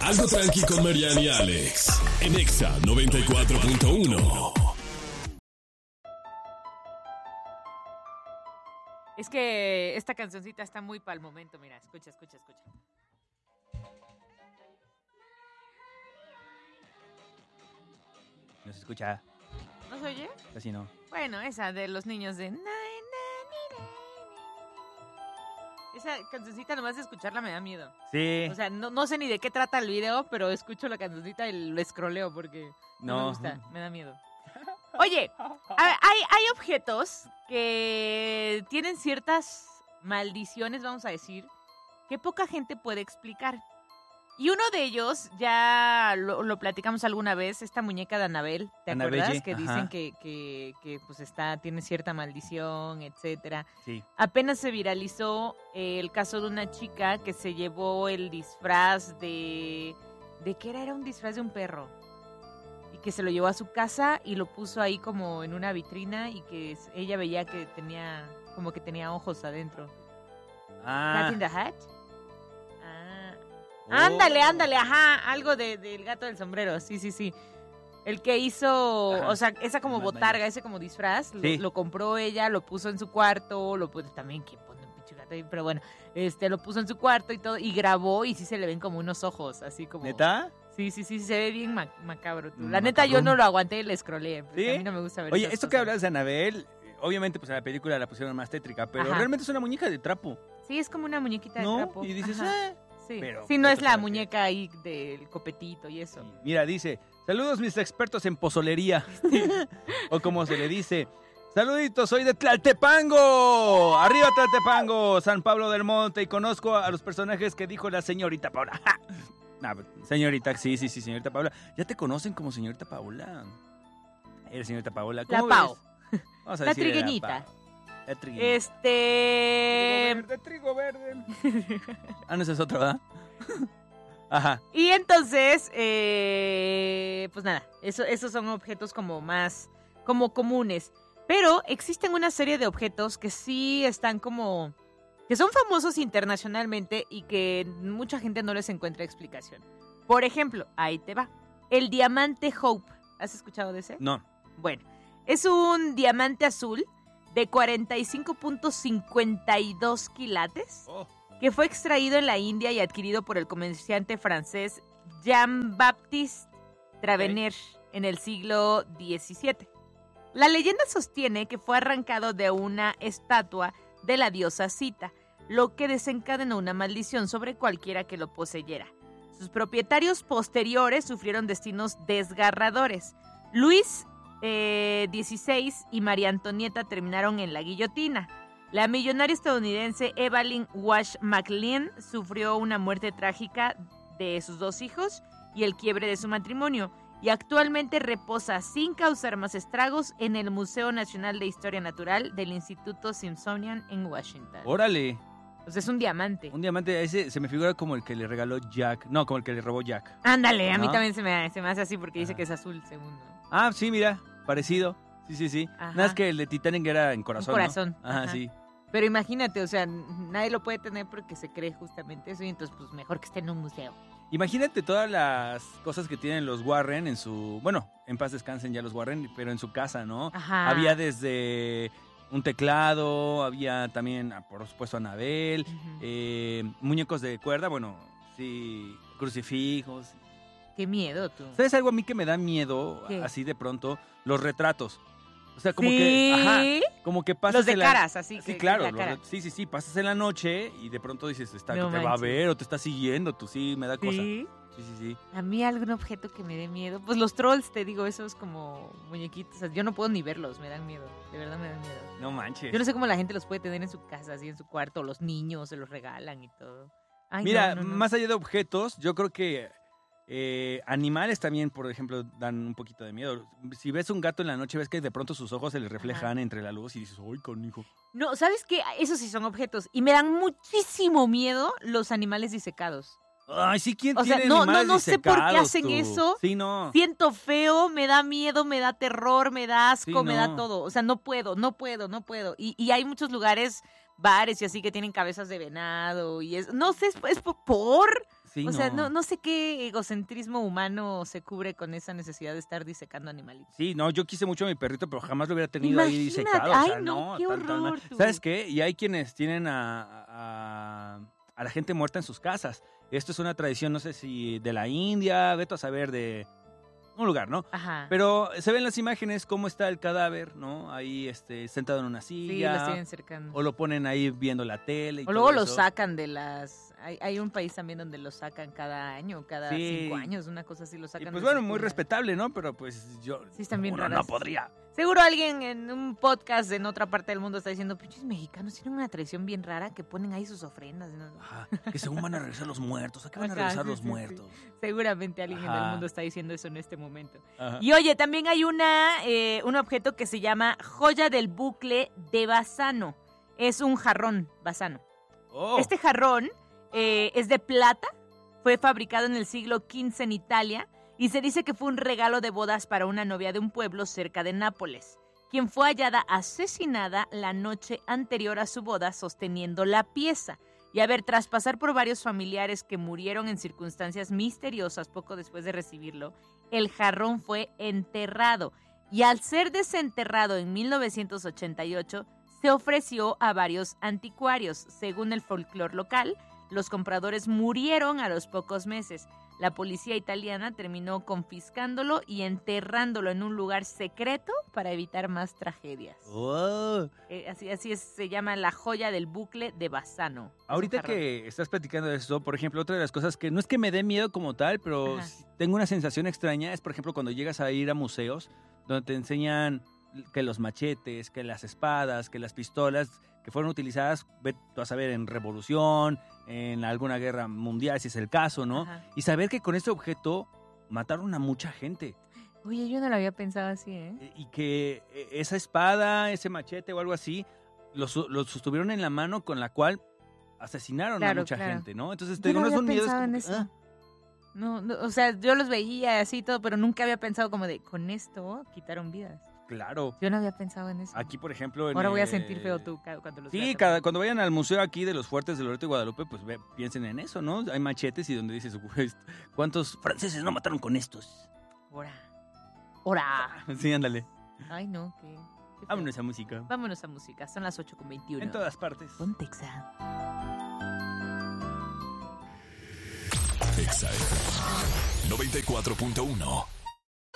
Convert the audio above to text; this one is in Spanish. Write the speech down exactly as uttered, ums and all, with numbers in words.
Algo tranqui con Mariana y Alex. En Exa noventa y cuatro punto uno. Es que esta cancioncita está muy para el momento. Mira, escucha, escucha, escucha. No se escucha. ¿No se oye? Casi no. Bueno, esa de los niños de... Esa cancioncita nomás de escucharla me da miedo. Sí. O sea, no, no sé ni de qué trata el video, pero escucho la cancioncita y lo escroleo porque no, no me gusta, me da miedo. Oye, hay, hay objetos que tienen ciertas maldiciones, vamos a decir, que poca gente puede explicar. Y uno de ellos, ya lo, lo platicamos alguna vez, esta muñeca de Annabelle, ¿te Annabelle, acuerdas? Que ajá. dicen que, que, que pues está, tiene cierta maldición, etcétera. Sí. Apenas se viralizó eh, el caso de una chica que se llevó el disfraz de... ¿De qué era? Era un disfraz de un perro. Y que se lo llevó a su casa y lo puso ahí como en una vitrina y que ella veía que tenía, como que tenía ojos adentro. Ah. ¿Cat in the Hat? Oh. Ándale, ándale, ajá, algo de, del gato del sombrero, sí, sí, sí. El que hizo, Ajá. o sea, esa como Más botarga, mañana. ese como disfraz, lo, Sí. lo compró ella, lo puso en su cuarto, lo puso también, ¿quién pone un pinche gato ahí? Pero bueno, este, lo puso en su cuarto y todo, y grabó, y sí se le ven como unos ojos, así como... ¿Neta? Sí, sí, sí, se ve bien ma- macabro. Tú. La Macabrón. neta, yo no lo aguanté y le scrollé, porque ¿Sí? a mí no me gusta ver Oye, esas esto que cosas. hablas de Annabelle, obviamente pues en la película la pusieron más tétrica, pero Ajá. realmente es una muñeca de trapo, Sí, es como una muñequita de ¿no? trapo. Y dices, Ajá. eh. Sí, pero- sí, no es pero la ¿para qué? muñeca ahí del copetito y eso. Mira, dice, saludos mis expertos en pozolería. O como se le dice, saluditos, soy de Tlaltepango. Arriba Tlaltepango, San Pablo del Monte. Y conozco a los personajes que dijo la señorita Paula. Nah, señorita, sí, sí, sí, señorita Paula. Ya te conocen como señorita Paula. Eres señorita Paula. La ¿Cómo Pau. ves? Vamos a La decirle trigueñita. Pau. La trigueñita. Este... Trigo verde, trigo verde. Ah, no, esa es otra, ¿verdad? Ajá. Y entonces, eh, pues nada, eso, esos son objetos como más, como comunes. Pero existen una serie de objetos que sí están como, que son famosos internacionalmente y que mucha gente no les encuentra explicación. Por ejemplo, ahí te va, el diamante Hope. ¿Has escuchado de ese? No. Bueno, es un diamante azul de cuarenta y cinco punto cincuenta y dos quilates. Oh. Que fue extraído en la India y adquirido por el comerciante francés Jean-Baptiste Tavernier en el siglo diecisiete. La leyenda sostiene que fue arrancado de una estatua de la diosa Sita, lo que desencadenó una maldición sobre cualquiera que lo poseyera. Sus propietarios posteriores sufrieron destinos desgarradores. Luis eh, dieciséis y María Antonieta terminaron en la guillotina. La millonaria estadounidense Evelyn Wash McLean sufrió una muerte trágica de sus dos hijos y el quiebre de su matrimonio, y actualmente reposa sin causar más estragos en el Museo Nacional de Historia Natural del Instituto Smithsonian en Washington. Órale. Pues es un diamante. Un diamante, ese se me figura como el que le regaló Jack. No, como el que le robó Jack. Ándale, a mí ¿No? también se me, se me hace así porque dice Ajá. que es azul, según. ¿no? Ah, sí, mira, parecido. Sí, sí, sí. Ajá. Nada más que el de Titanic era en corazón. Un corazón, ¿no? Ajá, ajá. sí. Pero imagínate, o sea, nadie lo puede tener porque se cree justamente eso y entonces pues mejor que esté en un museo. Imagínate todas las cosas que tienen los Warren en su... Bueno, en paz descansen ya los Warren, pero en su casa, ¿no? Ajá. Había desde un teclado, había también, ah, por supuesto, Annabelle, Ujú. eh, muñecos de cuerda, bueno, sí, crucifijos. Qué miedo tú. ¿Sabes algo a mí que me da miedo, ¿Qué? así de pronto? Los retratos. O sea, como ¿Sí? que... Ajá, como que pasas Los de en la- caras, así Sí, que claro. la los cara. re- sí, sí, sí. Pasas en la noche y de pronto dices, está, No que te va a manches. ver o te está siguiendo. Tú sí, me da cosa. ¿Sí? Sí, sí, sí. A mí algún objeto que me dé miedo. Pues los trolls, te digo, esos como muñequitos. O sea, yo no puedo ni verlos, me dan miedo. De verdad me dan miedo. No manches. Yo no sé cómo la gente los puede tener en su casa, así en su cuarto. o Los niños se los regalan y todo. Ay, Mira, no, no, no. más allá de objetos, yo creo que eh, animales también, por ejemplo, dan un poquito de miedo. Si ves un gato en la noche, ves que de pronto sus ojos se les reflejan entre la luz y dices, ¡ay, canijo! No, ¿sabes qué? Esos sí son objetos. Y me dan muchísimo miedo los animales disecados. Ay, sí, ¿quién O sea, tiene no- animales no- no sé por qué disecados, hacen tú? eso. Sí, no. Siento feo, me da miedo, me da terror, me da asco, Sí, me no. da todo. O sea, no puedo, no puedo, no puedo. Y, y hay muchos lugares, bares y así que tienen cabezas de venado y es... No sé, es, es por... Sí, o no. sea, no, no sé qué egocentrismo humano se cubre con esa necesidad de estar disecando animalitos. Sí, no, yo quise mucho a mi perrito, pero jamás lo hubiera tenido ahí Imagínate, disecado. O ay, sea, no, no, qué tan, tan mal. horror, tú. ¿Sabes qué? Y hay quienes tienen a, a, a la gente muerta en sus casas. Esto es una tradición, no sé si de la India, vete a saber de un lugar, ¿no? Ajá. Pero se ven las imágenes cómo está el cadáver, ¿no? Ahí este, sentado en una sí, silla. los tienen cercanos. O lo ponen ahí viendo la tele. Y O luego todo lo eso. sacan de las... Hay, hay un país también donde lo sacan cada año, cada Sí. cinco años, una cosa así lo sacan. Y pues de bueno, su muy cuna. respetable, ¿no? Pero pues yo Sí, están bien uno raras. no podría. Seguro alguien en un podcast en otra parte del mundo está diciendo, pinches mexicanos tienen una tradición bien rara que ponen ahí sus ofrendas. ¿no? Ajá, que según van a regresar los muertos. ¿A qué van a Ajá, regresar sí, los sí, sí. muertos? Seguramente alguien en el Ajá. mundo está diciendo eso en este momento. Ajá. Y oye, también hay una eh, un objeto que se llama joya del bucle de Bassano. Es un jarrón Bassano. Oh, Este jarrón eh, es de plata, fue fabricado en el siglo quince en Italia y se dice que fue un regalo de bodas para una novia de un pueblo cerca de Nápoles, quien fue hallada asesinada la noche anterior a su boda sosteniendo la pieza. Y a ver, tras pasar por varios familiares que murieron en circunstancias misteriosas poco después de recibirlo, el jarrón fue enterrado. Y al ser desenterrado en mil novecientos ochenta y ocho, se ofreció a varios anticuarios. Según el folclore local, los compradores murieron a los pocos meses. La policía italiana terminó confiscándolo y enterrándolo en un lugar secreto para evitar más tragedias. oh. Eh, así, así es, se llama la joya del bucle de Bassano. Es un Ahorita jarrón. que estás platicando de eso, por ejemplo, otra de las cosas que no es que me dé miedo como tal, pero Ajá. sí tengo una sensación extraña, es por ejemplo cuando llegas a ir a museos donde te enseñan que los machetes, que las espadas, que las pistolas que fueron utilizadas, ve tú a saber, en revolución, en alguna guerra mundial, si es el caso, ¿no? Ajá. Y saber que con este objeto mataron a mucha gente. Oye, yo no lo había pensado así, ¿eh? Eh, Y que eh, esa espada, ese machete o algo así, lo, su- lo sostuvieron en la mano con la cual asesinaron a Claro, mucha claro. gente, ¿no? Entonces, te Yo digo, no no es había un miedo, es pensado como en que, eso. ah, No, no, o sea, yo los veía así y todo, pero nunca había pensado como de, con esto quitaron vidas. claro. Yo no había pensado en eso. Aquí, por ejemplo, en Ahora voy a el- sentir feo tú ca- cuando los Sí, vea cada, también. cuando vayan al museo aquí de los fuertes de Loreto y Guadalupe, pues ve- piensen en eso, ¿no? Hay machetes y donde dices, "Pues, ¿cuántos franceses no mataron con estos?" Ora. Ora. Sí, ándale. Ay, no, qué, qué feo. Vámonos a música. Vámonos a música. Son las ocho con veintiuno. En todas partes. Ponte Exa. Exa F M noventa y cuatro punto uno.